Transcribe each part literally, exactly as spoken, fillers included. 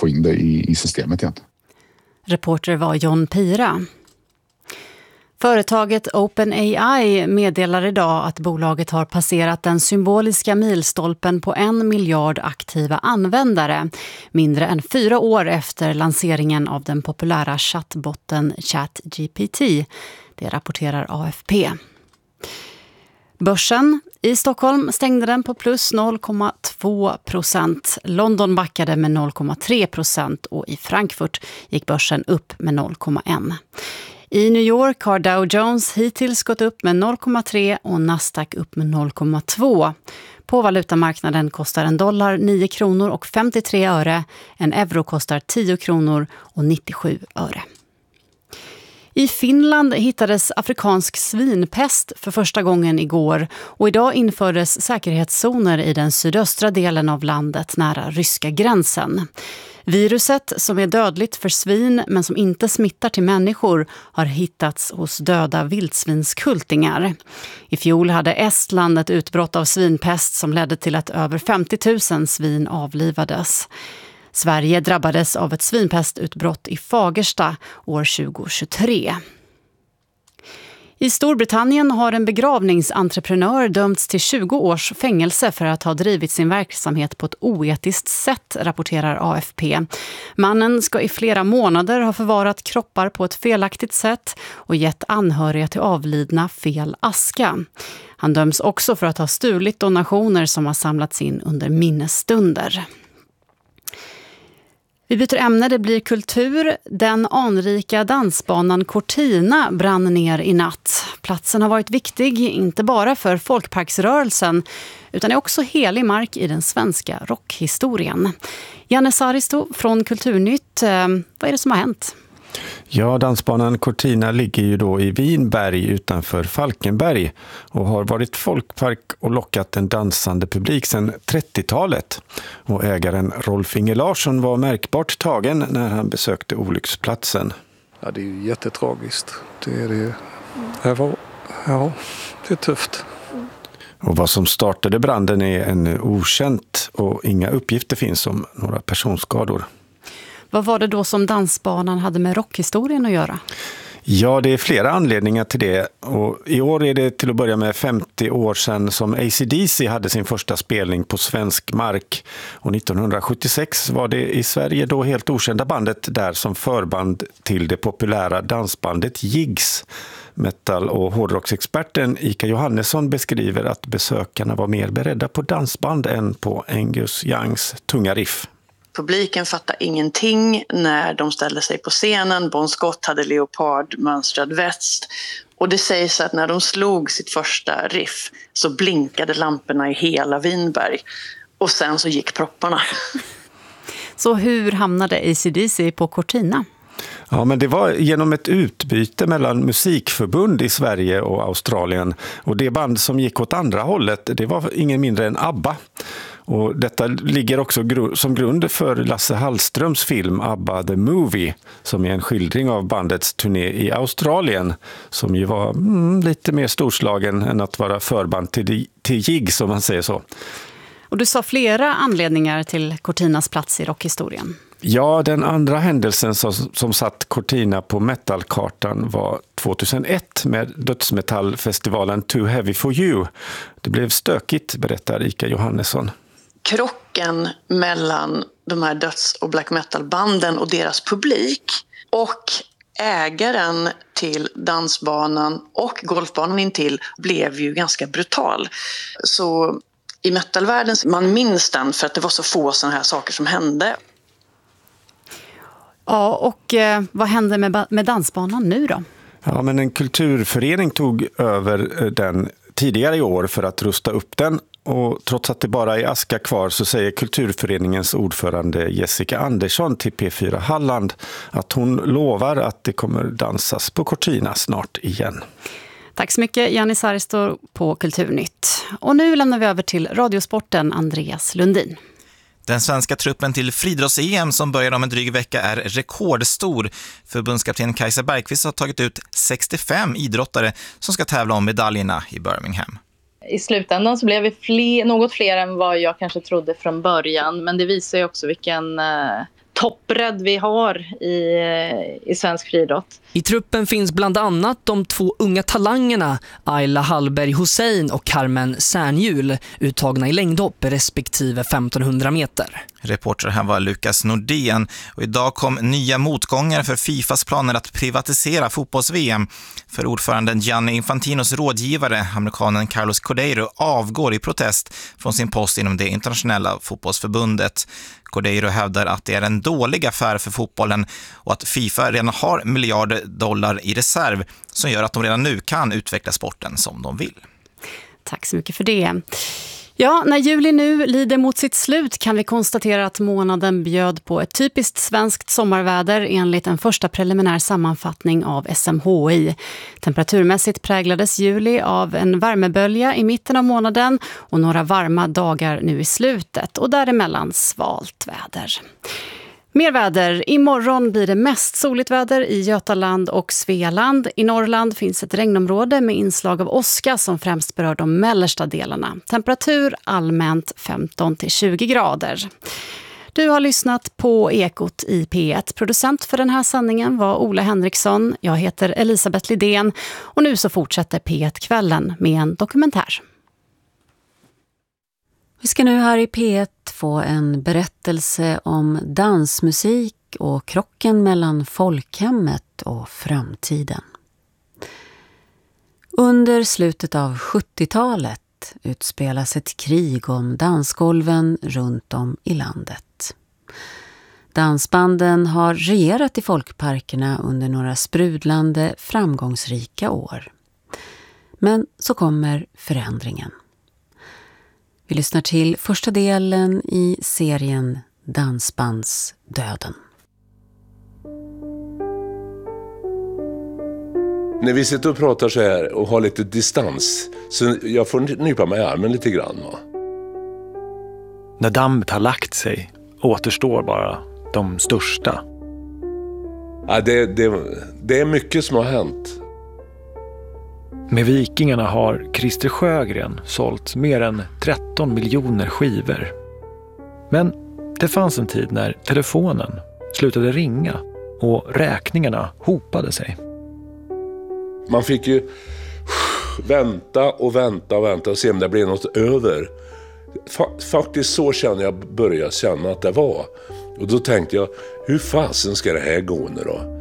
få in det i, i systemet igen. Reporter var John Pira. Företaget OpenAI meddelar idag att bolaget har passerat den symboliska milstolpen på en miljard aktiva användare, mindre än fyra år efter lanseringen av den populära chattbotten ChatGPT. Det rapporterar A F P. Börsen i Stockholm stängde den på plus noll komma två procent. London backade med noll komma tre procent och i Frankfurt gick börsen upp med noll komma ett. I New York har Dow Jones hittills gått upp med noll komma tre och Nasdaq upp med noll komma två. På valutamarknaden kostar en dollar nio kronor och femtiotre öre. En euro kostar tio kronor och nittiosju öre. I Finland hittades afrikansk svinpest för första gången igår och idag infördes säkerhetszoner i den sydöstra delen av landet nära ryska gränsen. Viruset, som är dödligt för svin men som inte smittar till människor, har hittats hos döda vildsvinskultingar. I fjol hade Estland ett utbrott av svinpest som ledde till att över femtio tusen svin avlivades. Sverige drabbades av ett svinpestutbrott i Fagersta år tjugohundratjugotre. I Storbritannien har en begravningsentreprenör dömts till tjugo års fängelse för att ha drivit sin verksamhet på ett oetiskt sätt, rapporterar A F P. Mannen ska i flera månader ha förvarat kroppar på ett felaktigt sätt och gett anhöriga till avlidna fel aska. Han döms också för att ha stulit donationer som har samlats in under minnesstunder. Vi byter ämne, det blir kultur. Den anrika dansbanan Cortina brann ner i natt. Platsen har varit viktig, inte bara för folkparksrörelsen, utan är också helig mark i den svenska rockhistorien. Janne Saristo från Kulturnytt, vad är det som har hänt? Ja, dansbanan Cortina ligger ju då i Vinberg utanför Falkenberg och har varit folkpark och lockat en dansande publik sedan trettiotalet. Och ägaren Rolf Inge Larsson var märkbart tagen när han besökte olycksplatsen. Ja, det är ju jättetragiskt. Det är det. Det var, ja, det är tufft. Och vad som startade branden är ännu okänt och inga uppgifter finns om några personskador. Vad var det då som dansbanan hade med rockhistorien att göra? Ja, det är flera anledningar till det. Och i år är det till att börja med femtio år sedan som A C D C hade sin första spelning på svensk mark. Och nittonhundrasjuttiosex var det i Sverige då helt okända bandet där som förband till det populära dansbandet Jigs. Metal- och hårdrocksexperten Ika Johannesson beskriver att besökarna var mer beredda på dansband än på Angus Youngs tunga riff. Publiken fattade ingenting när de ställde sig på scenen. Bon Scott hade leopardmönstrad väst. Och det sägs att när de slog sitt första riff så blinkade lamporna i hela Vinberg. Och sen så gick propparna. Så hur hamnade A C D C på Cortina? Ja, men det var genom ett utbyte mellan musikförbund i Sverige och Australien. Och det band som gick åt andra hållet, det var ingen mindre än ABBA. Och detta ligger också gru- som grund för Lasse Hallströms film ABBA The Movie, som är en skildring av bandets turné i Australien, som ju var mm, lite mer storslagen än att vara förband till, till Jig, som man säger så. Och du sa flera anledningar till Cortinas plats i rockhistorien. Ja, den andra händelsen som, som satt Cortina på metalkartan var tjugohundraett med dödsmetallfestivalen Too Heavy For You. Det blev stökigt, berättar Ika Johannesson. Krocken mellan de här döds- och black metal-banden och deras publik och ägaren till dansbanan och golfbanan intill blev ju ganska brutal. Så i metalvärlden, man minns den för att det var så få sådana här saker som hände. Ja, och eh, vad hände med, med dansbanan nu då? Ja, men en kulturförening tog över den tidigare i år för att rusta upp den. Och trots att det bara är aska kvar så säger kulturföreningens ordförande Jessica Andersson till P fyra Halland att hon lovar att det kommer dansas på Cortina snart igen. Tack så mycket, Janne Saristo på Kulturnytt. Och nu lämnar vi över till radiosporten, Andreas Lundin. Den svenska truppen till friidrotts-E M som börjar om en dryg vecka är rekordstor. Förbundskapten Kajsa Bergqvist har tagit ut sextiofem idrottare som ska tävla om medaljerna i Birmingham. I slutändan så blev vi fler, något fler än vad jag kanske trodde från början. Men det visar ju också vilken eh, toppbredd vi har i, i svensk friidrott. I truppen finns bland annat de två unga talangerna Ayla Hallberg Hussein och Carmen Särnhjul, uttagna i längdhopp respektive femtonhundra meter. Reporter här var Lukas Nordén, och idag kom nya motgångar för Fifas planer att privatisera fotbolls-V M. För ordföranden Gianni Infantinos rådgivare, amerikanen Carlos Cordeiro, avgår i protest från sin post inom det internationella fotbollsförbundet. Cordeiro hävdar att det är en dålig affär för fotbollen och att FIFA redan har miljarder dollar i reserv som gör att de redan nu kan utveckla sporten som de vill. Tack så mycket för det. Ja, när juli nu lider mot sitt slut kan vi konstatera att månaden bjöd på ett typiskt svenskt sommarväder enligt en första preliminär sammanfattning av S M H I. Temperaturmässigt präglades juli av en värmebölja i mitten av månaden och några varma dagar nu i slutet, och däremellan svalt väder. Mer väder. Imorgon blir det mest soligt väder i Götaland och Svealand. I Norrland finns ett regnområde med inslag av åska som främst berör de mellersta delarna. Temperatur allmänt femton till tjugo grader. Du har lyssnat på Ekot i P ett. Producent för den här sändningen var Ola Henriksson. Jag heter Elisabeth Lidén och nu så fortsätter P ett-kvällen med en dokumentär. Vi ska nu här i P ett få en berättelse om dansmusik och krocken mellan folkhemmet och framtiden. Under slutet av sjuttiotalet utspelas ett krig om dansgolven runt om i landet. Dansbanden har regerat i folkparkerna under några sprudlande, framgångsrika år. Men så kommer förändringen. Vi lyssnar till första delen i serien Dansbandsdöden. När vi sitter och pratar så här och har lite distans, så jag får nypa mig i armen lite grann. Va? När dammet har lagt sig återstår bara de största. Ja, det, det, det är mycket som har hänt. Med Vikingarna har Christer Sjögren sålt mer än tretton miljoner skivor. Men det fanns en tid när telefonen slutade ringa och räkningarna hopade sig. Man fick ju vänta och vänta och vänta och se om det blev något över. Faktiskt så kände jag började känna att det var. Och då tänkte jag, hur fasen ska det här gå nu då?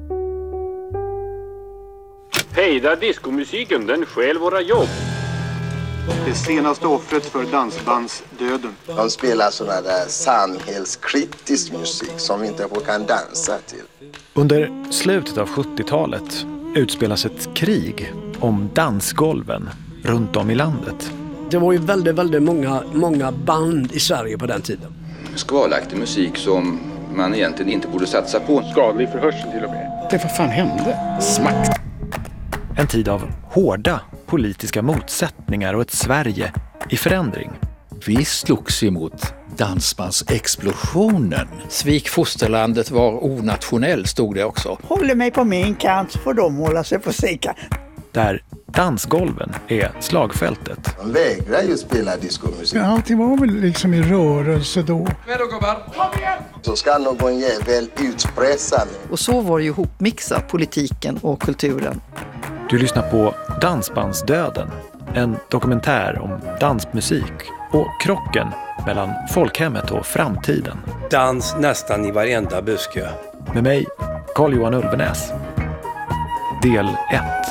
Hejda diskomusiken, den stjäl våra jobb. Det senaste offret för dansbandsdöden. De spelar sådana där samhällskritisk musik som vi inte kan dansa till. Under slutet av sjuttiotalet utspelas ett krig om dansgolven runt om i landet. Det var ju väldigt, väldigt många, många band i Sverige på den tiden. Skvalaktig musik som man egentligen inte borde satsa på. Skadlig för hörseln till och med. Det vad fan hände? Smakt. En tid av hårda politiska motsättningar och ett Sverige i förändring. Vi slogs emot dansbandsexplosionen. Svik fosterlandet var onationell, stod det också. Håller mig på min kant får de hålla sig på sin kant. Där dansgolven är slagfältet. De vägrar ju spela diskomusik. Ja, det var väl liksom i rörelse då. Men då gubbar, kom igen! Så ska någon jävel utpressa mig. Och så var det ju hopmixa politiken och kulturen. Du lyssnar på Dansbandsdöden, en dokumentär om dansmusik och krocken mellan folkhemmet och framtiden. Dans nästan i varenda buske. Med mig, Carl-Johan Ulvenäs. Del ett.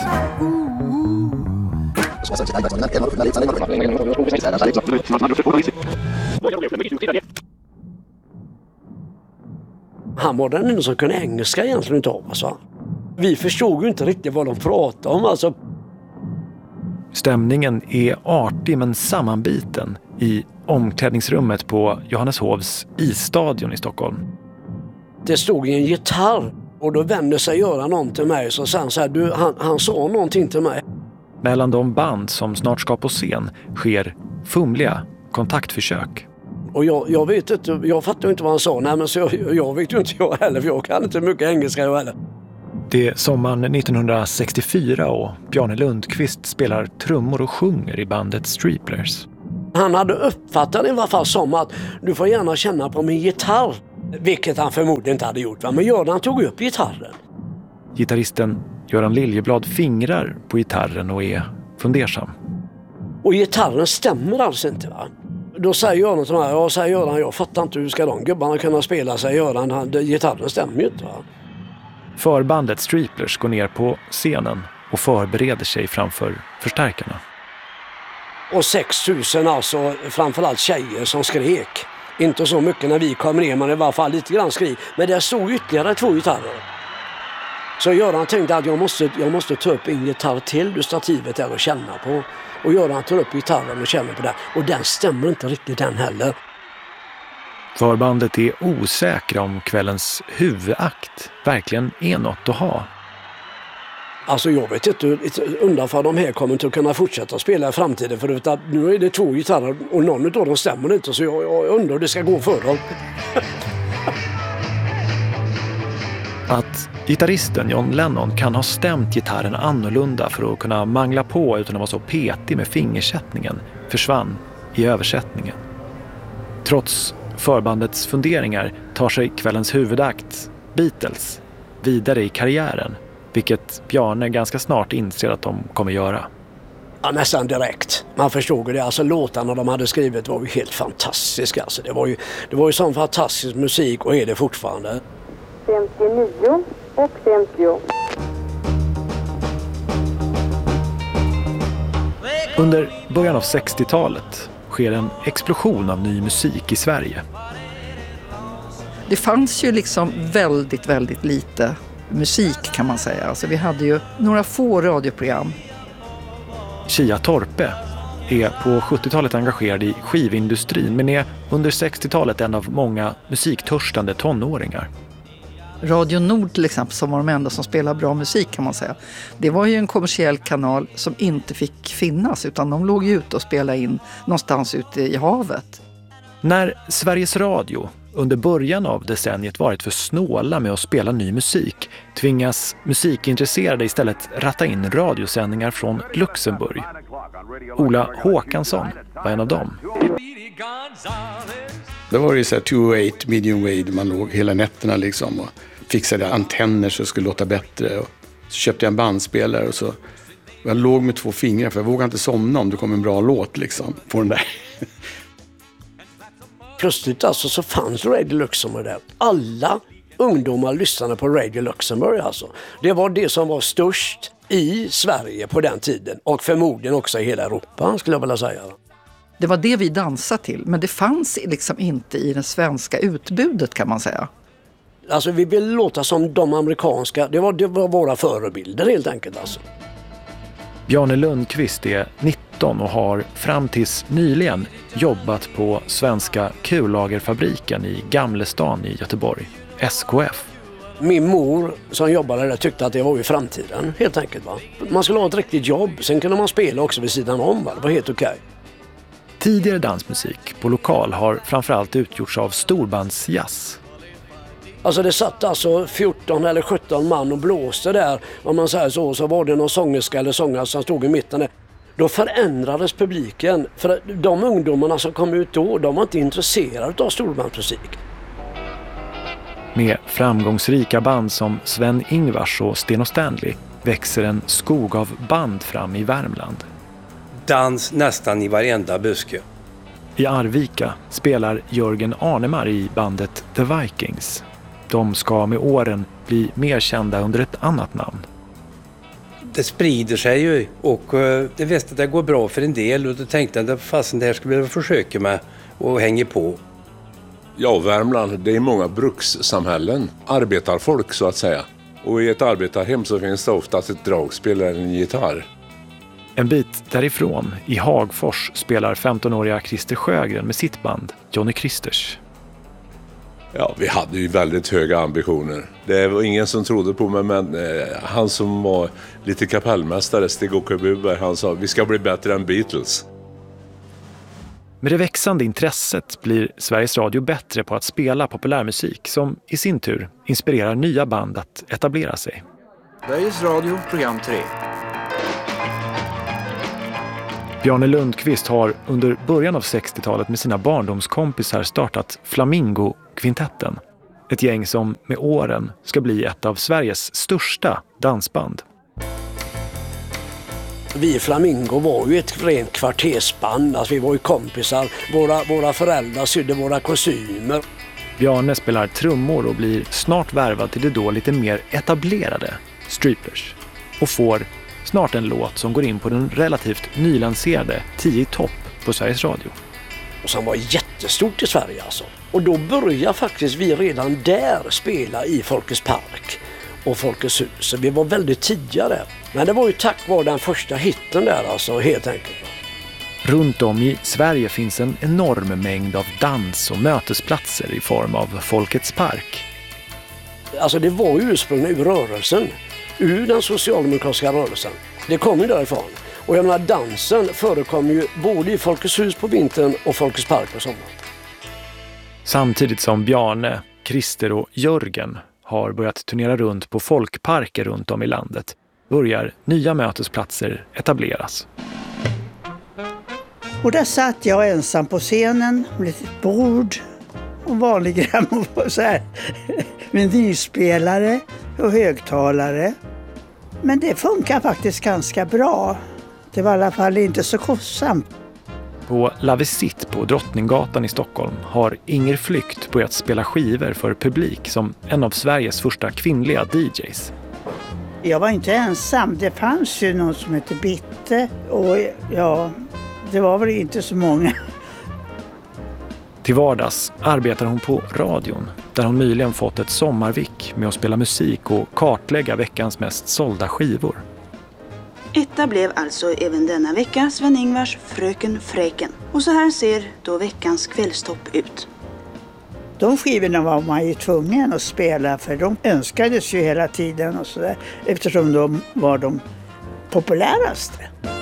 Han var den enda som kunde engelska egentligen inte av oss, va? Vi förstod ju inte riktigt vad de pratade om, alltså. Stämningen är artig men sammanbiten i omklädningsrummet på Johanneshovs isstadion i Stockholm. Det stod en gitarr och då vände sig göra någon till mig, så sen så här, du, han, han sa någonting till mig. Mellan de band som snart ska på scen sker fumliga kontaktförsök. Och jag, jag vet inte, jag fattar inte vad han sa. Nej, men så jag, jag vet ju inte jag heller, för jag kan inte mycket engelska jag heller. Det är sommaren nittonhundrasextiofyra och Bjarne Lundqvist spelar trummor och sjunger i bandet Streeplers. Han hade uppfattat det i alla fall som att du får gärna känna på min gitarr. Vilket han förmodligen inte hade gjort. Va? Men Göran tog upp gitarren. Gitarristen Göran Liljeblad fingrar på gitarren och är fundersam. Och gitarren stämmer alltså inte, va? Då säger Göran till mig, ja, säger Göran, jag fattar inte hur ska de gubbarna kunna spela, säger Göran, han, gitarren stämmer ju inte, va? Förbandet Striplers går ner på scenen och förbereder sig framför förstärkarna. Och sex tusen alltså, framförallt tjejer som skrek. Inte så mycket när vi kom ner, men i alla fall lite grann skrik. Men det stod ytterligare två gitarrer. Så Göran tänkte att jag måste, jag måste ta upp en gitarr till ur stativet där och känna på. Och Göran tar upp gitarren och känner på det. Och den stämmer inte riktigt den heller. Förbandet är osäkra om kvällens huvudakt verkligen är något att ha. Alltså jag vet inte, undrar för de här kommer inte att kunna fortsätta spela i framtiden. För att nu är det två gitarrer och någon av dem stämmer inte. Så jag, jag undrar hur det ska gå för dem. Att gitarristen John Lennon kan ha stämt gitarren annorlunda för att kunna mangla på utan att vara så petig med fingersättningen försvann i översättningen. Trots förbandets funderingar tar sig kvällens huvudakt, Beatles, vidare i karriären, vilket Bjarne ganska snart inser att de kommer göra. Ja, nästan direkt. Man förstod det. Alltså låtarna de hade skrivit var ju helt fantastiska. Alltså, det var ju, det var ju sån fantastisk musik och är det fortfarande. femtionio och femtio. Under början av sextiotalet sker en explosion av ny musik i Sverige. Det fanns ju liksom väldigt, väldigt lite musik kan man säga. Alltså vi hade ju några få radioprogram. Chia Torpe är på sjuttiotalet engagerad i skivindustrin men är under sextiotalet en av många musiktörstande tonåringar. Radio Nord till exempel, som var de enda som spelar bra musik kan man säga. Det var ju en kommersiell kanal som inte fick finnas utan de låg ju ute och spelade in någonstans ute i havet. När Sveriges Radio under början av decenniet varit för snåla med att spela ny musik tvingas musikintresserade istället ratta in radiosändningar från Luxemburg. Ola Håkansson var en av dem. Då var det så här tvåhundraåtta medium wave man låg hela nätterna liksom och fixade antenner så det skulle låta bättre. Och så köpte jag en bandspelare och så jag låg med två fingrar för jag vågade inte somna om det kom en bra låt liksom på den där. Plötsligt alltså så fanns Radio Luxemburg där. Alla ungdomar lyssnade på Radio Luxemburg alltså. Det var det som var störst i Sverige på den tiden och förmodligen också i hela Europa skulle jag vilja säga. Det var det vi dansade till, men det fanns liksom inte i det svenska utbudet kan man säga. Alltså vi vill låta som de amerikanska, det var, det var våra förebilder helt enkelt alltså. Bjarne Lundqvist är nitton och har fram tills nyligen jobbat på Svenska kullagerfabriken i Gamlestan i Göteborg, S K F. Min mor som jobbade där tyckte att det var i framtiden helt enkelt. Va? Man skulle ha ett riktigt jobb, sen kunde man spela också vid sidan om, va? Det var helt okej. Tidigare dansmusik på lokal har framförallt utgjorts av storbandsjazz. Alltså det satt alltså fjorton eller sjutton man och blåste där. Om man säger så, så var det någon sångerska eller sångare som stod i mitten där. Då förändrades publiken. För de ungdomarna som kom ut då, de var inte intresserade av storbandsmusik. Med framgångsrika band som Sven Ingvars och Sten och Stanley växer en skog av band fram i Värmland. Dans nästan i varenda buske. I Arvika spelar Jörgen Arnemar i bandet The Vikings. De ska med åren bli mer kända under ett annat namn. Det sprider sig ju och det visste att det går bra för en del och då tänkte jag att fasen det här skulle vi försöka med och hänga på. Ja, Värmland, det är många brukssamhällen, arbetarfolk så att säga. Och i ett arbetarhem så finns det oftast ett dragspel eller en gitarr. En bit därifrån, i Hagfors, spelar femtonåriga Christer Sjögren med sitt band, Johnny Christers. Ja, vi hade ju väldigt höga ambitioner. Det var ingen som trodde på mig, men eh, han som var lite kapellmästare, Stig-Åke Buberg, han sa vi ska bli bättre än Beatles. Med det växande intresset blir Sveriges Radio bättre på att spela populärmusik som i sin tur inspirerar nya band att etablera sig. Sveriges Radio, program tre. Bjarne Lundqvist har under början av sextiotalet med sina barndomskompisar startat Flamingo-kvintetten. Ett gäng som med åren ska bli ett av Sveriges största dansband. Vi Flamingo var ju ett rent kvartersband, alltså vi var ju kompisar. Våra, våra föräldrar sydde våra kostymer. Bjarne spelar trummor och blir snart värvad till det då lite mer etablerade Striplers. Och får snart en låt som går in på den relativt nylanserade tio topp på Sveriges Radio. Och som var jättestort i Sverige alltså. Och då började faktiskt vi redan där spela i Folkets Park och Folkets Hus. Så vi var väldigt tidigare. Men det var ju tack vare den första hitten där alltså, helt enkelt. Runt om i Sverige finns en enorm mängd av dans- och mötesplatser i form av Folkets Park. Alltså det var ursprungligen ur rörelsen, ur den socialdemokratiska rörelsen. Det kom ju därifrån. Och jag menar, dansen förekom ju både i Folkets Hus på vintern och Folkets Park på sommaren. Samtidigt som Bjarne, Christer och Jörgen har börjat turnera runt på folkparker runt om i landet börjar nya mötesplatser etableras. Och där satt jag ensam på scenen med ett bord och vanlig grammofon så här, med nyspelare och högtalare. Men det funkar faktiskt ganska bra. Det var i alla fall inte så kostsamt. På La Visite på Drottninggatan i Stockholm har Inger Flykt börjat spela skivor för publik som en av Sveriges första kvinnliga D Js. Jag var inte ensam. Det fanns ju någon som hette Bitte och ja, det var väl inte så många. Till vardags arbetar hon på radion där hon nyligen fått ett sommarvik med att spela musik och kartlägga veckans mest sålda skivor. Etta blev alltså även denna vecka Sven-Ingvars Fröken Fräken. Och så här ser då veckans kvällstopp ut. De skivorna var man ju tvungen att spela för de önskades ju hela tiden och så där, eftersom de var de populäraste.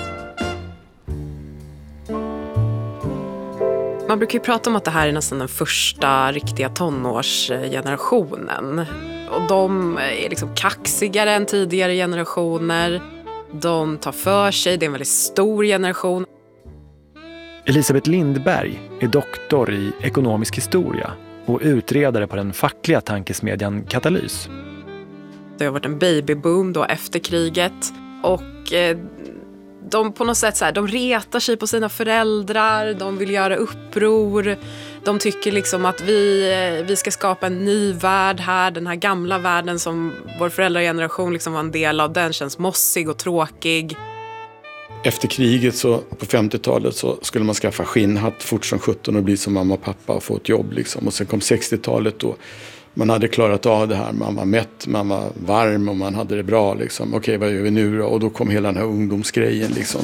Man brukar ju prata om att det här är nästan den första riktiga tonårsgenerationen. Och de är liksom kaxigare än tidigare generationer. De tar för sig, det är en väldigt stor generation. Elisabeth Lindberg är doktor i ekonomisk historia och utredare på den fackliga tankesmedjan Katalys. Det har varit en babyboom då efter kriget och eh, de på något sätt så här, de retar sig på sina föräldrar, de vill göra uppror. De tycker liksom att vi, vi ska skapa en ny värld här. Den här gamla världen som vår föräldrageneration liksom var en del av, den känns mossig och tråkig. Efter kriget så, på femtiotalet så skulle man skaffa skinnhatt fort som sjutton och bli som mamma och pappa och få ett jobb. Liksom. Och sen kom sextiotalet då man hade klarat av det här. Man var mätt, man var varm och man hade det bra. Liksom. Okej, vad gör vi nu då? Och då kom hela den här ungdomsgrejen liksom.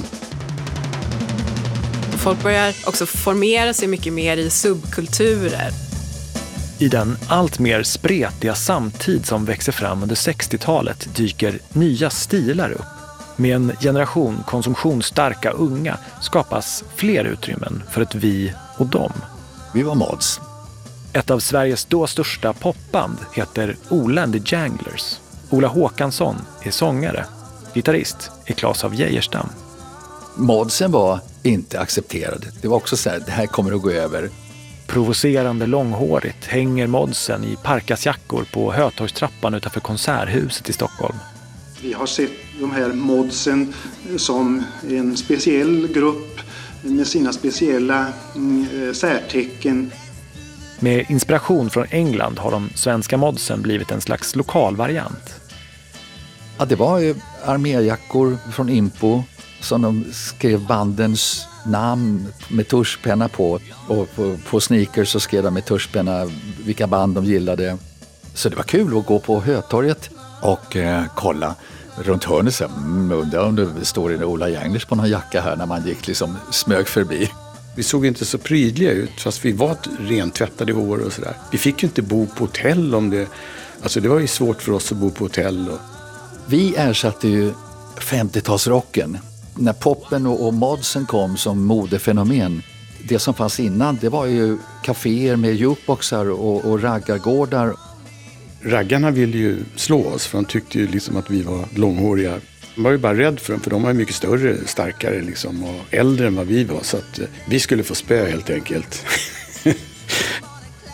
Folk börjar också formera sig mycket mer i subkulturer. I den allt mer spretiga samtid som växer fram under sextiotalet dyker nya stilar upp. Med en generation konsumtionsstarka unga skapas fler utrymmen för ett vi och dem. Vi var mods. Ett av Sveriges då största popband heter Ola and the Janglers. Ola Håkansson är sångare. Gitarrist är Claes av Geijerstam. Modsen var inte accepterad. Det var också så här, det här kommer att gå över. Provocerande långhårigt hänger modsen i parkasjackor på Hötorgstrappan utanför Konserthuset i Stockholm. Vi har sett de här modsen som en speciell grupp med sina speciella mm, särtecken. Med inspiration från England har de svenska modsen blivit en slags lokal variant. Ja, det var ju arméjackor från Impo som de skrev bandens namn med tuschpenna på. Och på, på sneakers så skrev de med tuschpenna vilka band de gillade. Så det var kul att gå på Hötorget och eh, kolla runt hörnet. Så undrar om det står en Ola Janglers på någon jacka här när man gick liksom smög förbi. Vi såg inte så prydliga ut fast vi var rentvättade hår och sådär. Vi fick ju inte bo på hotell om det. Alltså det var ju svårt för oss att bo på hotell. Och... Vi ersatte ju femtiotalsrocken. När poppen och, och modsen kom som modefenomen. Det som fanns innan det var ju kaféer med jukeboxar och, och raggargårdar. Raggarna ville ju slå oss för de tyckte ju liksom att vi var långhåriga. Man var ju bara rädd för dem för de var ju mycket större, starkare liksom, och äldre än vad vi var. Så att vi skulle få spö helt enkelt.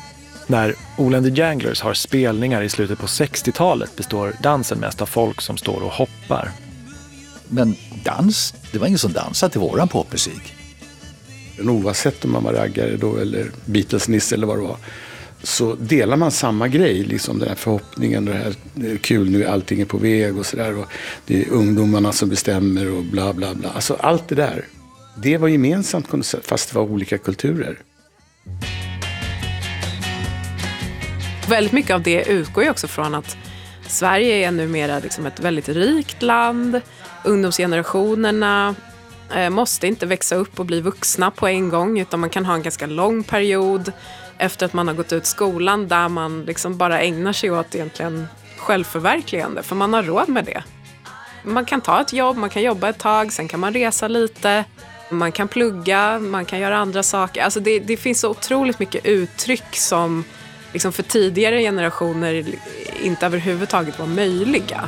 När Ola and the Janglers har spelningar i slutet på sextiotalet består dansen mest av folk som står och hoppar. Men dans, det var ingen som dansade till våran popmusik. Oavsett om man var raggare då eller Beatles-nisse eller vad det var, så delar man samma grej, liksom den här förhoppningen och det här, det är kul nu, allting är på väg och sådär, och det är ungdomarna som bestämmer och bla bla bla. Alltså allt det där, det var gemensamt fast det var olika kulturer. Väldigt mycket av det utgår ju också från att Sverige är numera liksom ett väldigt rikt land. Ungdomsgenerationerna eh, måste inte växa upp och bli vuxna på en gång, utan man kan ha en ganska lång period efter att man har gått ut skolan där man liksom bara ägnar sig åt egentligen självförverkligande, för man har råd med det. Man kan ta ett jobb, man kan jobba ett tag, sen kan man resa lite, man kan plugga, man kan göra andra saker. Alltså det, det finns så otroligt mycket uttryck som liksom för tidigare generationer inte överhuvudtaget var möjliga.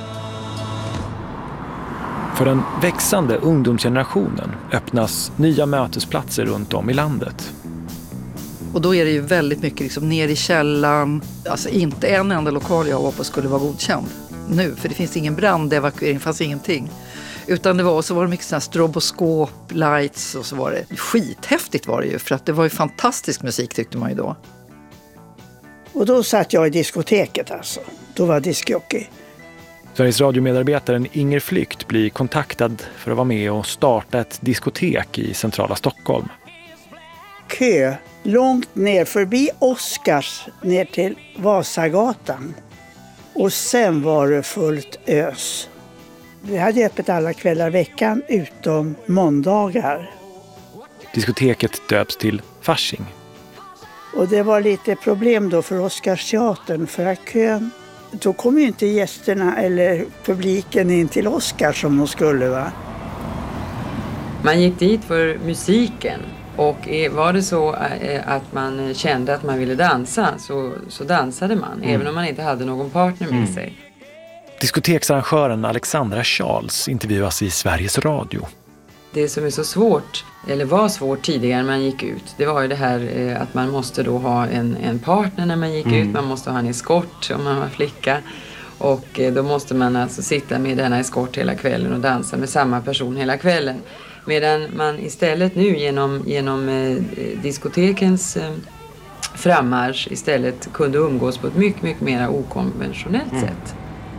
För den växande ungdomsgenerationen öppnas nya mötesplatser runt om i landet. Och då är det ju väldigt mycket liksom ner i källan. Alltså inte en enda lokal jag var på skulle vara godkänd nu. För det finns ingen brandevakuering, det fanns ingenting. Utan det var, så var det mycket sådana stroboskop, lights och så var det. Skithäftigt var det ju, för att det var ju fantastisk musik tyckte man ju då. Och då satt jag i diskoteket alltså. Då var jag diskjockey. Sveriges radiomedarbetaren Inger Flykt blir kontaktad för att vara med och starta ett diskotek i centrala Stockholm. Kö långt ner förbi Oscars ner till Vasagatan. Och sen var det fullt ös. Vi hade öppet alla kvällar veckan utom måndagar. Diskoteket döps till Fasching. Och det var lite problem då för Oscarsteatern, för att kön, då kom ju inte gästerna eller publiken in till Oscar som de skulle, va? Man gick dit för musiken, och var det så att man kände att man ville dansa så, så dansade man, mm. även om man inte hade någon partner med mm. sig. Diskoteksarrangören Alexandra Charles intervjuas i Sveriges Radio. Det som är så svårt, eller var svårt tidigare när man gick ut, det var ju det här att man måste då ha en, en partner när man gick mm. ut. Man måste ha en eskort om man var flicka. Och då måste man alltså sitta med denna eskort hela kvällen och dansa med samma person hela kvällen. Medan man istället nu genom, genom eh, diskotekens eh, frammarsch istället kunde umgås på ett mycket, mycket mer okonventionellt mm. sätt.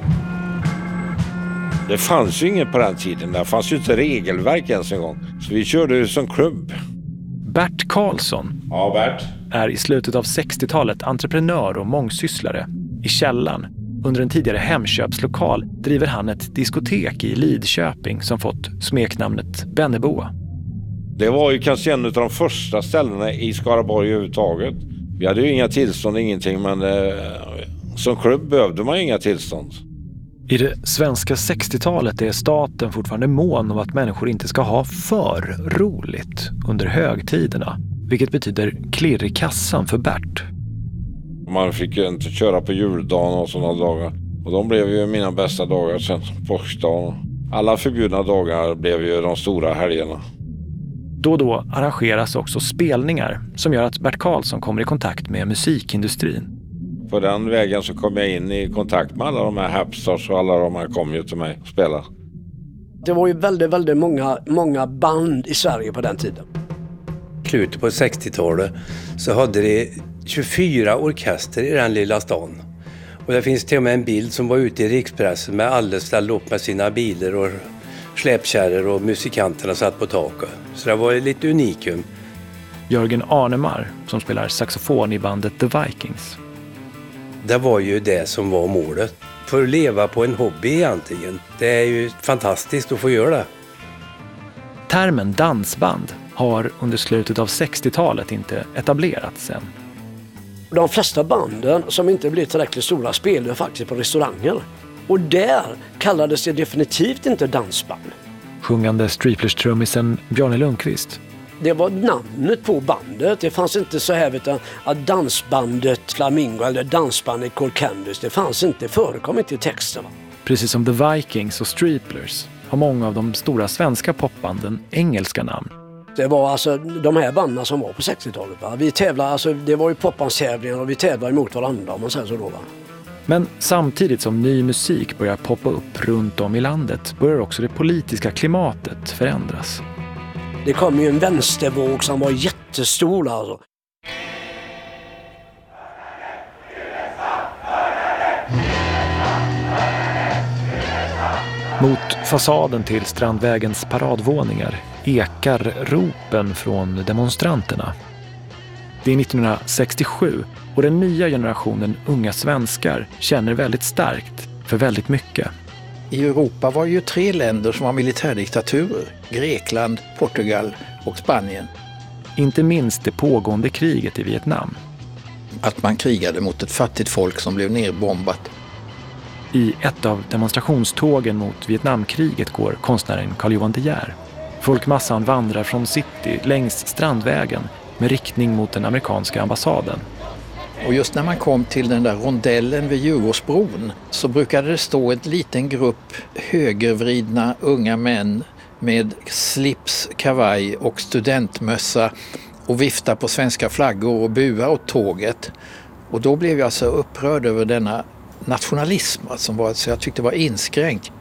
Det fanns ju inget på den tiden. Det fanns ju inte regelverk ens en gång. Så vi körde ju som klubb. Bert Karlsson ja, Bert. är i slutet av sextiotalet entreprenör och mångsysslare. I Källan, under en tidigare Hemköpslokal, driver han ett diskotek i Lidköping som fått smeknamnet Benneboa. Det var ju kanske en av de första ställena i Skaraborg överhuvudtaget. Vi hade ju inga tillstånd, ingenting, men eh, som klubb behövde man inga tillstånd. I det svenska sextiotalet är staten fortfarande mån om att människor inte ska ha för roligt under högtiderna, vilket betyder klirr i kassan för Bert. Man fick ju inte köra på juldagen och sådana dagar, och de blev ju mina bästa dagar sen, påskdagen. Alla förbjudna dagar blev ju de stora helgerna. Då och då arrangeras också spelningar som gör att Bert Karlsson kommer i kontakt med musikindustrin. På den vägen så kom jag in i kontakt med alla de här hapstars, och alla de här kom ju till mig och spela. Det var ju väldigt, väldigt många, många band i Sverige på den tiden. I slutet på sextiotalet så hade det tjugofyra orkester i den lilla stan. Och det finns till och med en bild som var ute i rikspressen med alla ställde upp med sina bilar och släpkärror, och musikanterna satt på taket. Så det var lite unikum. Jörgen Arnemar som spelar saxofon i bandet The Vikings. Det var ju det som var målet. För att leva på en hobby egentligen. Det är ju fantastiskt att få göra det. Termen dansband har under slutet av sextiotalet inte etablerats än. De flesta banden som inte blev tillräckligt stora spelade faktiskt på restauranger. Och där kallades det definitivt inte dansband. Sjungande Streeplers-trummisen Bjarne Lundqvist. Det var namnet på bandet. Det fanns inte så här, utan att dansbandet Flamingo eller dansbandet Cold Candice, det fanns inte, förekom inte i texten. Precis som The Vikings och Streeplers har många av de stora svenska popbanden engelska namn. Det var alltså de här banden som var på sextiotalet. Va? Vi tävlade, alltså, det var ju popbandstävlingar och vi tävlade emot varandra om man säger så då. Va? Men samtidigt som ny musik börjar poppa upp runt om i landet börjar också det politiska klimatet förändras. Det kom ju en vänstervåg som var jättestor alltså. Mot fasaden till Strandvägens paradvåningar ekar ropen från demonstranterna. Det är nittonhundrasextiosju och den nya generationen unga svenskar känner väldigt starkt för väldigt mycket. I Europa var ju tre länder som var militärdiktaturer. Grekland, Portugal och Spanien. Inte minst det pågående kriget i Vietnam. Att man krigade mot ett fattigt folk som blev nerbombat. I ett av demonstrationstågen mot Vietnamkriget går konstnären Carl-Johan De Geer. Folkmassan vandrar från city längs Strandvägen med riktning mot den amerikanska ambassaden. Och just när man kom till den där rondellen vid Djurgårdsbron så brukade det stå en liten grupp högervridna unga män med slips, kavaj och studentmössa och vifta på svenska flaggor och bua åt tåget. Och då blev jag alltså upprörd över denna nationalism som var, så jag tyckte var inskränkt.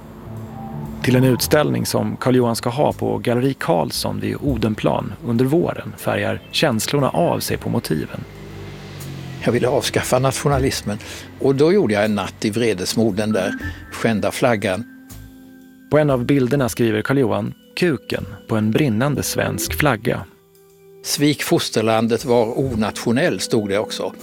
Till en utställning som Carl-Johan ska ha på Galleri Karlsson vid Odenplan under våren färgar känslorna av sig på motiven. Jag ville avskaffa nationalismen och då gjorde jag en natt i vredesmod, den där skända flaggan. På en av bilderna skriver Carl-Johan kuken på en brinnande svensk flagga. Svik fosterlandet var onationell, stod det också.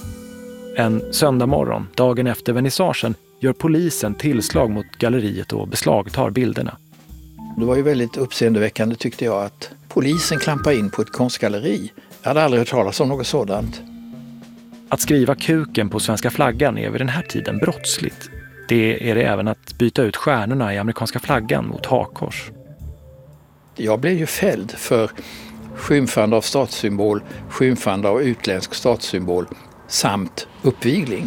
En söndag morgon, dagen efter vernissagen, gör polisen tillslag mot galleriet och beslagtar bilderna. Det var ju väldigt uppseendeväckande tyckte jag att polisen klampade in på ett konstgalleri. Jag hade aldrig hört talas om något sådant. Att skriva kuken på svenska flaggan är vid den här tiden brottsligt. Det är det även att byta ut stjärnorna i amerikanska flaggan mot hakkors. Jag blev ju fälld för skymfande av statssymbol, skymfande av utländsk statssymbol samt uppvigling.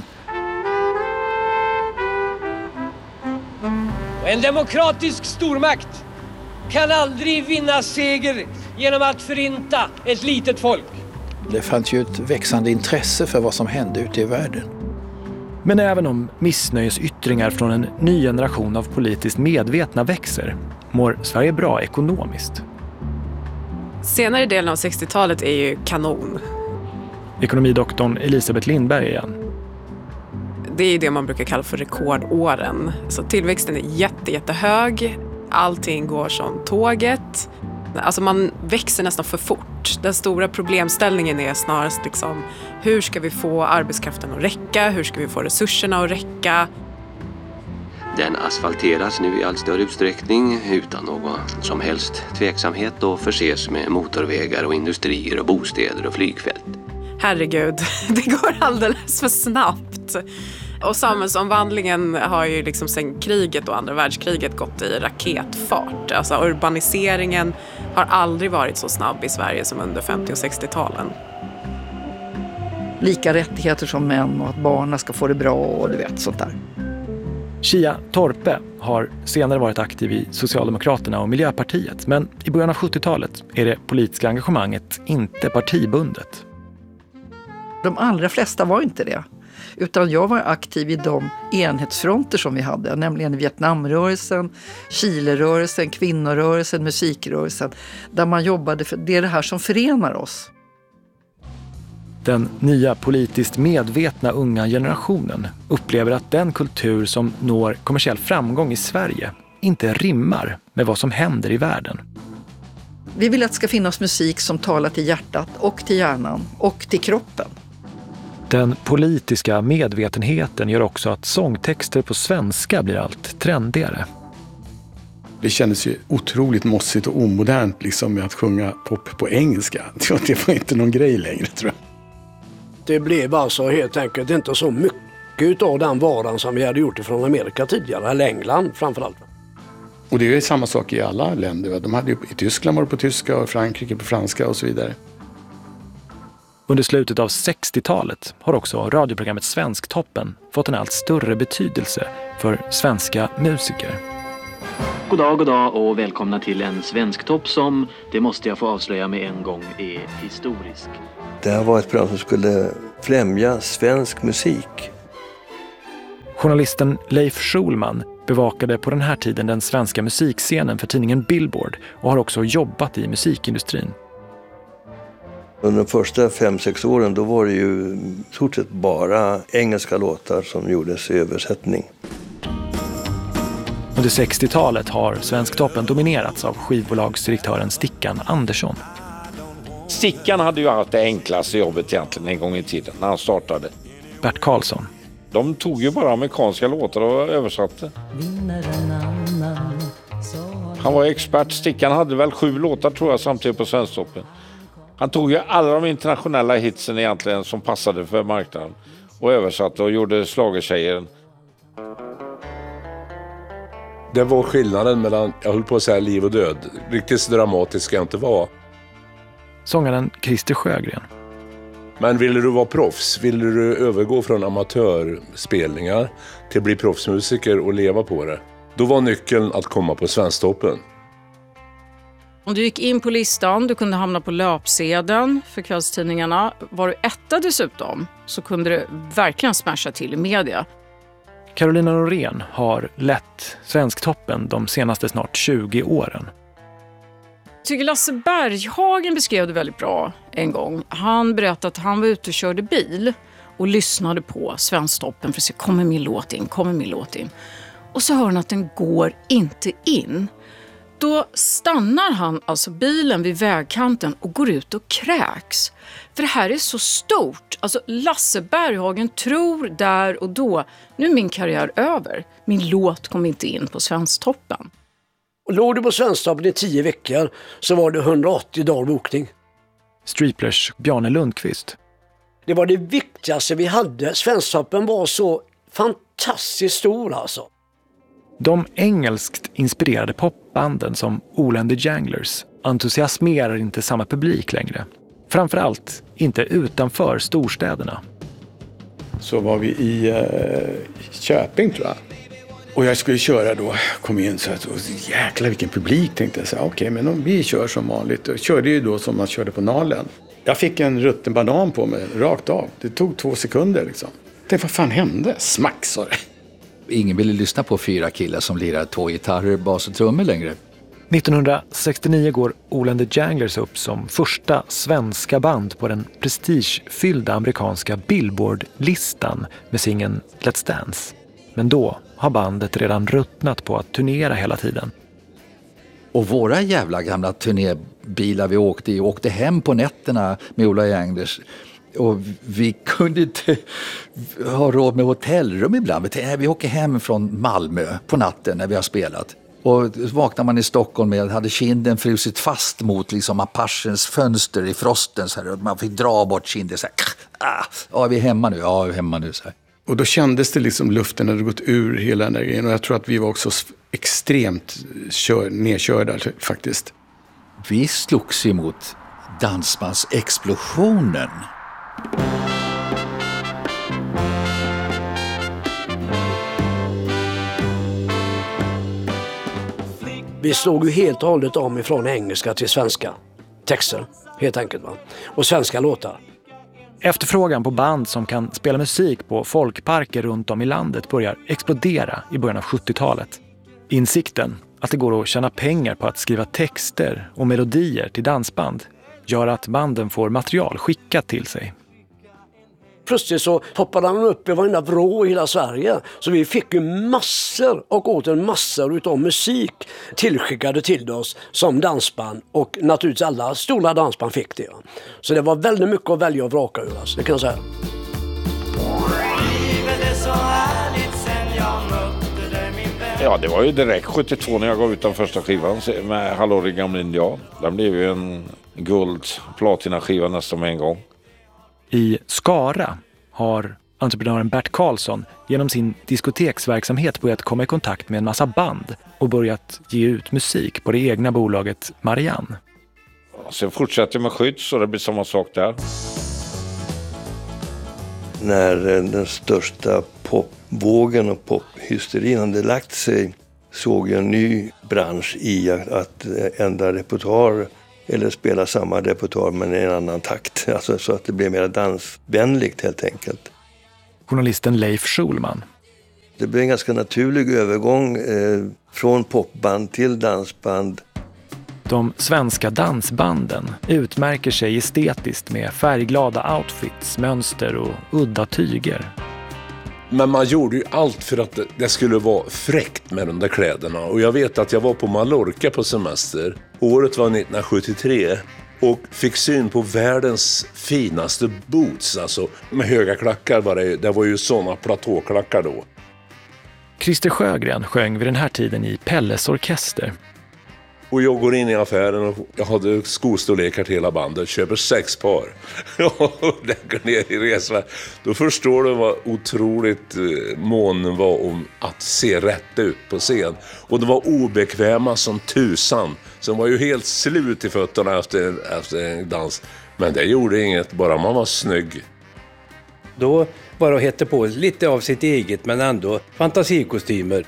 En demokratisk stormakt kan aldrig vinna seger genom att förinta ett litet folk. Det fanns ju ett växande intresse för vad som hände ute i världen. Men även om missnöjesyttringar från en ny generation av politiskt medvetna växer, mår Sverige bra ekonomiskt. Senare delen av sextiotalet är ju kanon. Ekonomidoktorn Elisabeth Lindberg igen. Det är det man brukar kalla för rekordåren. Så tillväxten är jätte, jättehög. Allting går som tåget. Alltså man växer nästan för fort. Den stora problemställningen är snarast liksom, hur ska vi få arbetskraften att räcka? Hur ska vi få resurserna att räcka? Den asfalteras nu i allt större utsträckning utan någon som helst tveksamhet och förses med motorvägar och industrier och bostäder och flygfält. Herregud, det går alldeles för snabbt. Och samhällsomvandlingen har ju liksom sedan kriget och andra världskriget gått i raketfart. Alltså urbaniseringen har aldrig varit så snabb i Sverige som under femtio- och sextiotalen. Lika rättigheter som män och att barnen ska få det bra och du vet sånt där. Chia Torpe har senare varit aktiv i Socialdemokraterna och Miljöpartiet, men i början av sjuttiotalet är det politiska engagemanget inte partibundet. De allra flesta var inte det. Utan jag var aktiv i de enhetsfronter som vi hade, nämligen Vietnamrörelsen, Chilerörelsen, kvinnorörelsen, musikrörelsen, där man jobbade för det är det här som förenar oss. Den nya politiskt medvetna unga generationen upplever att den kultur som når kommersiell framgång i Sverige inte rimmar med vad som händer i världen. Vi vill att det ska finnas musik som talar till hjärtat och till hjärnan och till kroppen. Den politiska medvetenheten gör också att sångtexter på svenska blir allt trendigare. Det kändes ju otroligt mossigt och omodernt liksom, med att sjunga pop på engelska. Det var inte någon grej längre, tror jag. Det blev alltså helt enkelt inte så mycket av den varan som vi hade gjort från Amerika tidigare, eller England framförallt. Och det är ju samma sak i alla länder. De hade ju, i Tyskland var det på tyska och Frankrike på franska och så vidare. Under slutet av sextiotalet har också radioprogrammet Svensktoppen fått en allt större betydelse för svenska musiker. God dag, god dag och välkomna till en svensk topp som, det måste jag få avslöja med en gång, är historisk. Det här var ett program som skulle främja svensk musik. Journalisten Leif Schulman bevakade på den här tiden den svenska musikscenen för tidningen Billboard och har också jobbat i musikindustrin. Under de första fem, sex åren då var det ju i stort sett bara engelska låtar som gjordes i översättning. Under sextiotalet har Svensktoppen dominerats av skivbolagsdirektören Stickan Andersson. Stickan hade ju haft det enklaste jobbet egentligen en gång i tiden när han startade. Bert Karlsson. De tog ju bara amerikanska låtar och översatte. Han var expert. Stickan hade väl sju låtar tror jag samtidigt på Svensktoppen. Han tog ju alla de internationella hitsen egentligen som passade för marknaden och översatte och gjorde schlagertjejer. Det var skillnaden mellan, jag höll på att säga liv och död. Riktigt så dramatisk ska jag inte vara. Sångaren Christer Sjögren. Men ville du vara proffs? Ville du övergå från amatörspelningar till att bli proffsmusiker och leva på det? Då var nyckeln att komma på Svensktoppen. Om du gick in på listan, du kunde hamna på löpsedeln för kvällstidningarna. Var du etta dessutom så kunde du verkligen smasha till i media. Carolina Norén har lett Svensktoppen de senaste snart tjugo åren. Jag tycker Lasse Berghagen beskrev det väldigt bra en gång. Han berättade att han var ute och körde bil och lyssnade på Svensktoppen för att se, kommer min låt in, kommer min låt in. Och så hör han att den går inte in. Då stannar han alltså bilen vid vägkanten och går ut och kräks. För det här är så stort. Alltså Lasse Berghagen tror där och då, nu är min karriär över. Min låt kom inte in på Svensktoppen. Och låg du på Svensktoppen i tio veckor så var det hundraåttio dagar bokning. Striplers Bjarne Lundqvist. Det var det viktigaste vi hade. Svensktoppen var så fantastiskt stor alltså. De engelskt inspirerade popbanden som All and the Janglers entusiasmerar inte samma publik längre. Framförallt inte utanför storstäderna. Så var vi i uh, Köping tror jag. Och jag skulle köra då, kom in så att, och jäklar vilken publik tänkte jag. Okej, okay, men om vi kör som vanligt. Jag körde ju då som man körde på Nalen. Jag fick en rutten banan på mig rakt av. Det tog två sekunder liksom. Jag tänkte, vad fan hände? Smack, sa det. Ingen ville lyssna på fyra killar som lirar två gitarrer, bas och trummor längre. nittonhundrasextionio går All and the Janglers upp som första svenska band på den prestigefyllda amerikanska Billboard-listan med singeln Let's Dance. Men då har bandet redan ruttnat på att turnera hela tiden. Och våra jävla gamla turnébilar vi åkte i åkte hem på nätterna med Ola Janglers. Och vi kunde inte ha råd med hotellrum ibland. Vi åker hem från Malmö på natten när vi har spelat. Och vaknar man i Stockholm med hade kinden frusit fast mot liksom Apachens fönster i frosten. Så här, och man fick dra bort kinden så här. Ah, ja, vi är hemma nu. Ja, vi är hemma nu. Så här. Och då kändes det liksom luften hade gått ur hela den där grejen. Och jag tror att vi var också extremt kör, nedkörda faktiskt. Vi slogs emot dansbandsexplosionen. Vi slog ju helt och hållet om ifrån engelska till svenska texter, helt enkelt va. Och svenska låtar. Efterfrågan på band som kan spela musik på folkparker runt om i landet börjar explodera i början av sjuttiotalet. Insikten att det går att tjäna pengar på att skriva texter och melodier till dansband gör att banden får material skickat till sig. Plötsligt så poppade han upp i varenda vrå i hela Sverige. Så vi fick ju massor och åter massor utav musik tillskickade till oss som dansband. Och naturligtvis alla stora dansband fick det. Så det var väldigt mycket att välja och vraka ur, alltså, det kan jag säga. Ja, det var ju direkt sjuttiotvå när jag gav ut den första skivan med Hallå din gamla indian. Den blev ju en guld platinaskiva nästan med en gång. I Skara har entreprenören Bert Karlsson genom sin diskoteksverksamhet börjat komma i kontakt med en massa band och börjat ge ut musik på det egna bolaget Marianne. Sen fortsätter med Skydd så det blir samma sak där. När den största popvågen och pophysterin hade lagt sig såg en ny bransch i att ändra repertoar eller spela samma repertoar men i en annan takt. Alltså så att det blev mer dansvänligt helt enkelt. Journalisten Leif Schulman. Det blev en ganska naturlig övergång eh, från popband till dansband. De svenska dansbanden utmärker sig estetiskt med färgglada outfits, mönster och udda tyger. Men man gjorde ju allt för att det skulle vara fräckt med de där kläderna. Och jag vet att jag var på Mallorca på semester. Året var nittonhundrasjuttiotre. Och fick syn på världens finaste boots. Alltså med höga klackar var det. Det var ju sådana platåklackar då. Christer Sjögren sjöng vid den här tiden i Pelles orkester. Och jag går in i affären och jag hade skostorlekar till hela bandet. Köper sex par. Och lägger ner i resan. Då förstår du vad otroligt mån var om att se rätt ut på scen. Och det var obekväma som tusan. Som var ju helt slut i fötterna efter, efter en dans. Men det gjorde inget, bara man var snygg. Då bara hette på lite av sitt eget men ändå fantasikostymer.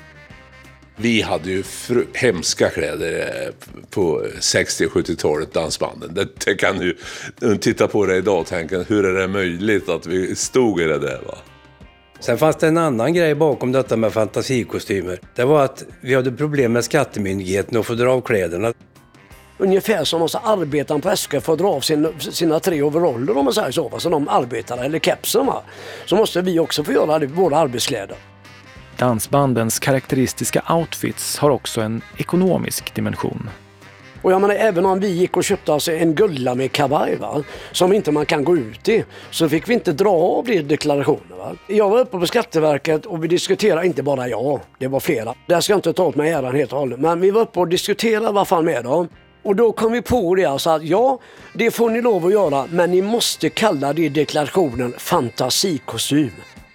Vi hade ju fr- hemska kläder på sextio- och sjuttiotalet, dansbanden. Det, det kan du titta på det idag och tänka, hur är det möjligt att vi stod i det där, va? Sen fanns det en annan grej bakom detta med fantasikostymer. Det var att vi hade problem med skattemyndigheten att få dra av kläderna. Ungefär som de arbetar på S K F för att dra av sin, sina tre overaller om man säger så. Så de arbetar eller kepsen, va? Så måste vi också få göra det, våra arbetskläder. Dansbandens karaktäristiska outfits har också en ekonomisk dimension. Och jag menar, även om vi gick och köpte alltså en gulla med kavaj, va, som inte man kan gå ut i, så fick vi inte dra av det i deklarationen. Va? Jag var uppe på Skatteverket och vi diskuterade, inte bara jag, det var flera. Där ska jag inte ta åt mig äran helt och hållet, men vi var uppe och diskuterade vad fan med dem. Och då kom vi på det alltså att ja, det får ni lov att göra, men ni måste kalla det i deklarationen fantasikostym.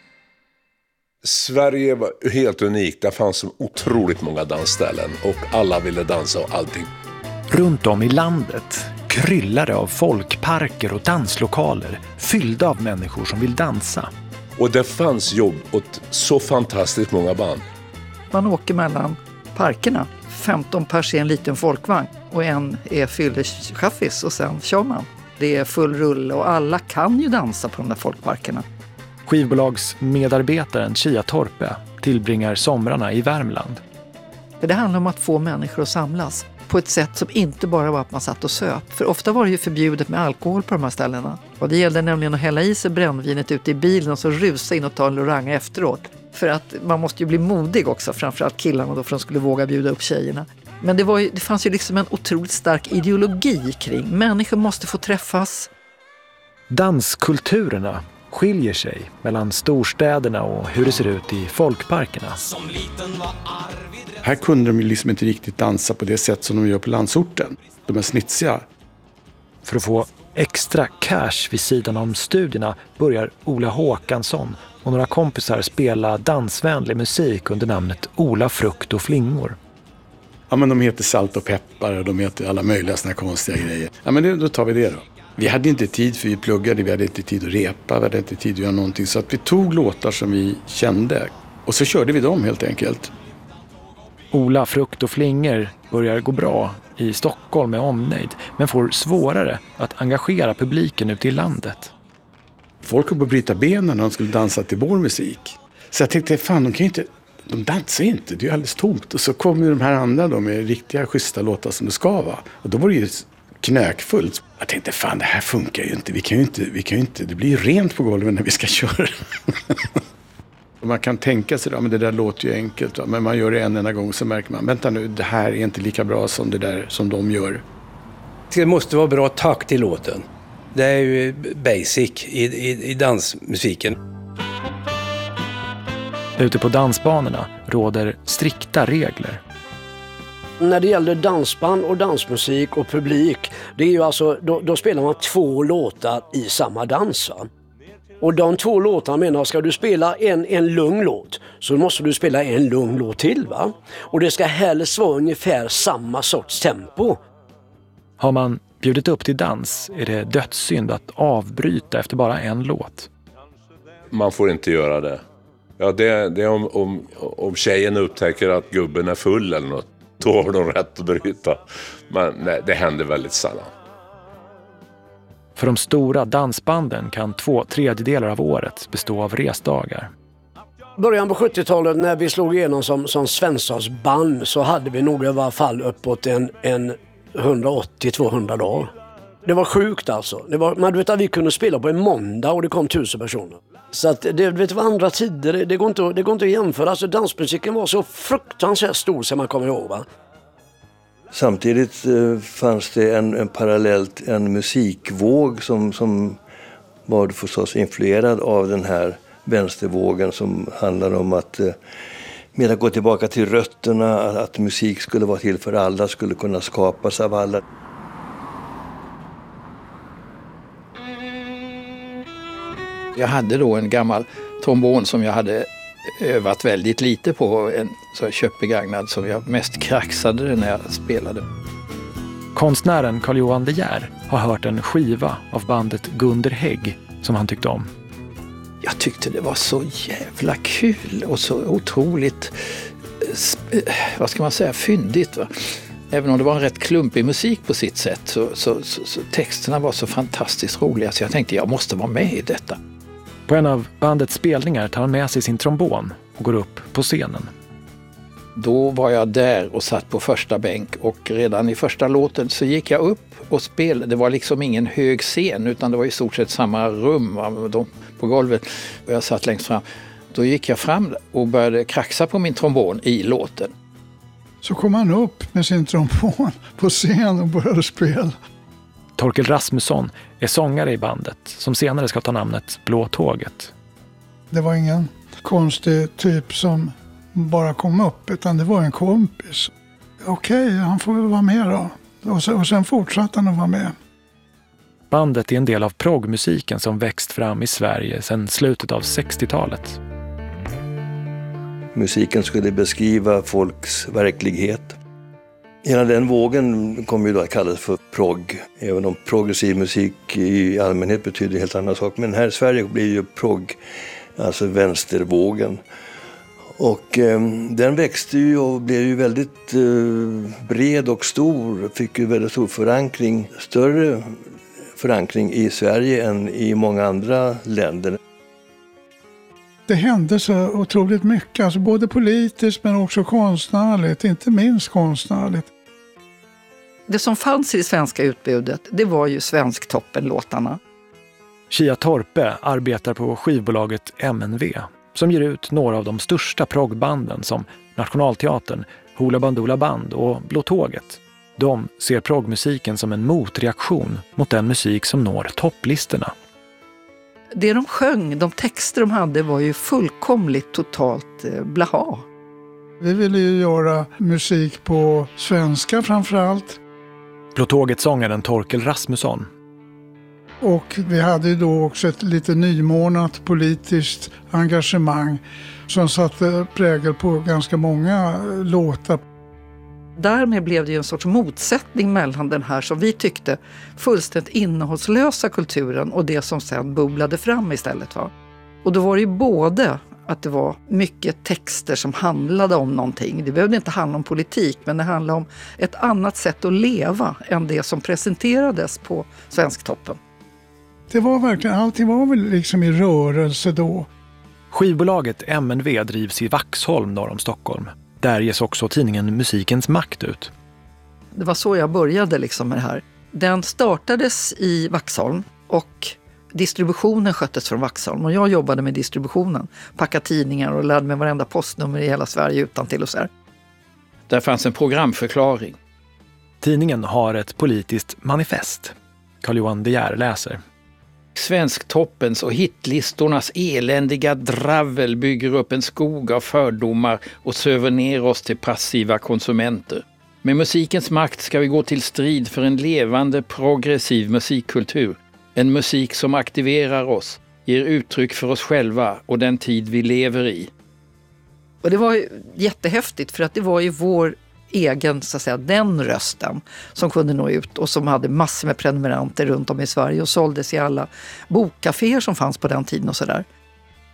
Sverige var helt unikt. Det fanns så otroligt många dansställen och alla ville dansa och allting. Runt om i landet kryllar det av folkparker och danslokaler fyllda av människor som vill dansa. Och det fanns jobb åt så fantastiskt många band. Man åker mellan parkerna. femton pers i en liten folkvagn och en är fyllechaffis och sen kör man. Det är full rulle och alla kan ju dansa på de där folkparkerna. Skivbolagsmedarbetaren Chia Torpe tillbringar somrarna i Värmland. Det handlar om att få människor att samlas på ett sätt som inte bara var att man satt och söp. För ofta var det ju förbjudet med alkohol på de här ställena. Och det gällde nämligen att hälla i sig brännvinet ute i bilen och så rusa in och ta en loranga efteråt. För att man måste ju bli modig också, framförallt killarna då, för att de skulle våga bjuda upp tjejerna. Men det, var ju, det fanns ju liksom en otroligt stark ideologi kring. Människor måste få träffas. Danskulturerna skiljer sig mellan storstäderna och hur det ser ut i folkparkerna. Här kunde de ju liksom inte riktigt dansa på det sätt som de gör på landsorten. De är snitsiga. För att få extra cash vid sidan om studierna börjar Ola Håkansson och några kompisar spela dansvänlig musik under namnet Ola Frukt och Flingor. Ja, men de heter Salt och Peppar och de heter alla möjliga såna konstiga grejer. Ja, men det, då tar vi det då. Vi hade inte tid för vi pluggade, vi hade inte tid att repa, vi hade inte tid att göra någonting. Så att vi tog låtar som vi kände och så körde vi dem helt enkelt. Ola Frukt och Flingor börjar gå bra i Stockholm med omnejd, men får svårare att engagera publiken ute i landet. Folk höll på att bryta benen när de skulle dansa till vår musik. Så jag tänkte, fan de kan ju inte, de dansar inte, det är ju alldeles tomt. Och så kom ju de här andra då med riktiga schyssta låtar som det ska vara. Och då var det ju knökfullt. Jag tänkte, fan det här funkar ju inte, vi kan ju inte, vi kan ju inte, det blir ju rent på golvet när vi ska köra. Man kan tänka sig, ja, men det där låter ju enkelt, va? Men man gör det en enda gång så märker man, vänta nu, det här är inte lika bra som det där som de gör. Det måste vara bra takt i låten. Det är ju basic i, i, i dansmusiken. Ute på dansbanorna råder strikta regler. När det gäller dansband och dansmusik och publik, det är ju alltså, då, då spelar man två låtar i samma dans, va? Och de två låtarna menar, ska du spela en, en lugn låt så måste du spela en lugn låt till, va? Och det ska helst vara ungefär samma sorts tempo. Har man bjudit upp till dans är det dödssynd att avbryta efter bara en låt. Man får inte göra det. Ja, det, det är om, om, om tjejen upptäcker att gubben är full eller något. Då har de rätt att bryta. Men nej, det händer väldigt sällan. För de stora dansbanden kan två tredjedelar av året bestå av resdagar. Början på sjuttiotalet när vi slog igenom som, som Svenssonsband så hade vi nog i alla fall uppåt en, en hundraåttio till tvåhundra dagar. Det var sjukt alltså. Det var, man vet att vi kunde spela på en måndag och det kom tusen personer. Så att det, vet, var andra tider, det, det, går inte, det går inte att jämföra. Alltså dansmusiken var så fruktansvärt stor som man kommer ihåg, va? Samtidigt eh, fanns det en, en parallellt en musikvåg som, som var förstås influerad av den här vänstervågen som handlar om att eh, mer att gå tillbaka till rötterna, att, att musik skulle vara till för alla, skulle kunna skapas av alla. Jag hade då en gammal trombon som jag hade övat väldigt lite på, en så jag köpt begagnad som jag mest kraxade det när jag spelade. Konstnären Carl-Johan De Geer har hört en skiva av bandet Gunder Hägg som han tyckte om. Jag tyckte det var så jävla kul och så otroligt, vad ska man säga, fyndigt, va? Även om det var en rätt klumpig musik på sitt sätt så, så, så, så texterna var så fantastiskt roliga så jag tänkte jag måste vara med i detta. På en av bandets spelningar tar han med sig sin trombon och går upp på scenen. Då var jag där och satt på första bänk och redan i första låten så gick jag upp och spelade. Det var liksom ingen hög scen utan det var i stort sett samma rum, va, på golvet och jag satt längst fram. Då gick jag fram och började kraxa på min trombon i låten. Så kom han upp med sin trombon på scen och började spela. Torkel Rasmusson är sångare i bandet som senare ska ta namnet Blå Tåget. Det var ingen konstig typ som bara kom upp utan det var en kompis. Okej, han får väl vara med då. Och sen, och sen fortsatte han att vara med. Bandet är en del av proggmusiken som växt fram i Sverige sedan slutet av sextiotalet. Musiken skulle beskriva folks verklighet. Hela den vågen kom ju då att kallas för progg. Även om progressiv musik i allmänhet betyder helt annan sak. Men här i Sverige blir ju progg, alltså vänstervågen. Och eh, den växte ju och blev ju väldigt eh, bred och stor. Fick ju väldigt stor förankring, större förankring i Sverige än i många andra länder. Det hände så otroligt mycket, alltså både politiskt men också konstnärligt, inte minst konstnärligt. Det som fanns i det svenska utbudet, det var ju Svensktoppen-låtarna. Kia Torpe arbetar på skivbolaget M N V som ger ut några av de största proggbanden som Nationalteatern, Hoola Bandoola Band och Blå Tåget. De ser proggmusiken som en motreaktion mot den musik som når topplistorna. Det de sjöng, de texter de hade var ju fullkomligt totalt eh, blaha. Vi ville ju göra musik på svenska framförallt. Blå Tåget-sångaren Torkel Rasmusson. Och vi hade ju då också ett lite nymornat politiskt engagemang som satte prägel på ganska många låtar. Därmed blev det ju en sorts motsättning mellan den här som vi tyckte fullständigt innehållslösa kulturen och det som sen bubblade fram istället. Va? Och då var det ju både att det var mycket texter som handlade om någonting. Det behövde inte handla om politik men det handlade om ett annat sätt att leva än det som presenterades på Svensktoppen. Det var verkligen, allting var väl liksom i rörelse då. Skivbolaget M N V drivs i Vaxholm norr om Stockholm. Där ges också tidningen Musikens makt ut. Det var så jag började liksom med det här. Den startades i Vaxholm och distributionen sköttes från Vaxholm. Och jag jobbade med distributionen. Packade tidningar och lärde mig varenda postnummer i hela Sverige utan till och så här. Där fanns en programförklaring. Tidningen har ett politiskt manifest. Carl-Johan De Geer läser. Svensktoppens och hitlistornas eländiga dravel bygger upp en skog av fördomar och söver ner oss till passiva konsumenter. Med musikens makt ska vi gå till strid för en levande progressiv musikkultur. En musik som aktiverar oss, ger uttryck för oss själva och den tid vi lever i. Och det var ju jättehäftigt för att det var ju vår egen, så att säga, den rösten som kunde nå ut och som hade massor med prenumeranter runt om i Sverige och såldes i alla bokkaféer som fanns på den tiden och sådär.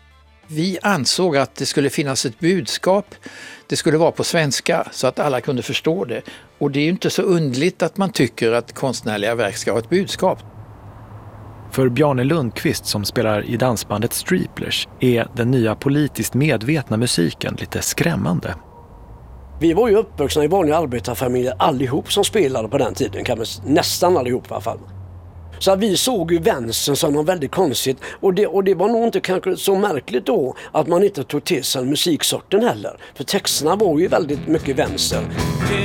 Vi ansåg att det skulle finnas ett budskap. Det skulle vara på svenska så att alla kunde förstå det. Och det är ju inte så underligt att man tycker att konstnärliga verk ska ha ett budskap. För Bjarne Lundqvist som spelar i dansbandet Striplers är den nya politiskt medvetna musiken lite skrämmande. Vi var ju uppvuxna i vanliga arbetarfamiljer allihop som spelade på den tiden, kan man, nästan allihop i alla fall. Så vi såg ju vänstern som något väldigt konstigt och det, och det var nog inte kanske så märkligt då att man inte tog till sig musiksorten heller. För texterna var ju väldigt mycket vänster.